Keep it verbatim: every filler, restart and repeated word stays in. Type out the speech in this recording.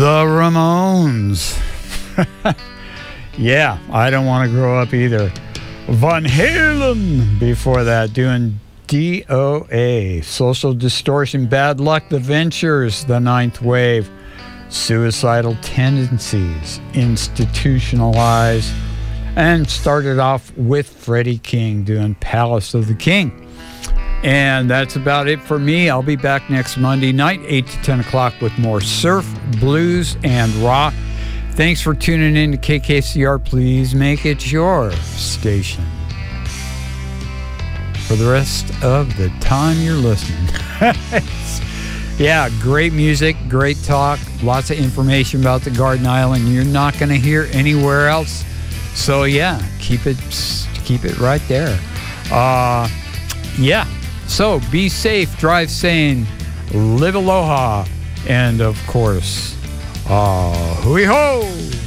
The Ramones. Yeah, I don't want to grow up either. Van Halen before that, doing D O A, Social Distortion, Bad Luck, The Ventures, The Ninth Wave, Suicidal Tendencies, Institutionalized, and started off with Freddie King doing Palace of the King. And that's about it for me. I'll be back next Monday night, eight to ten o'clock, with more surf, blues, and rock. Thanks for tuning in to K K C R. Please make it your station for the rest of the time you're listening. Yeah, great music, great talk, lots of information about the Garden Island you're not going to hear anywhere else. So yeah, keep it keep it right there. Uh, yeah. So be safe, drive sane, live aloha, and of course, uh, hui ho!